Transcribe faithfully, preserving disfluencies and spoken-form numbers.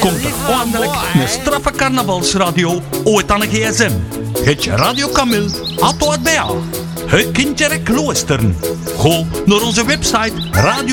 komt er eindelijk een straffe carnavalsradio ooit aan een gsm. Het Radio Camille, Atto het bij jou. Het kindje kloosteren. Ga naar onze website radio